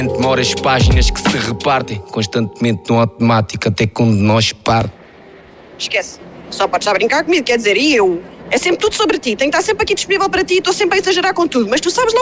Demora as páginas que se repartem constantemente no automático até quando nós parte. Esquece, só podes estar a brincar comigo, quer dizer, e eu? É sempre tudo sobre ti, tenho que estar sempre aqui disponível para ti, estou sempre a exagerar com tudo, mas tu sabes lá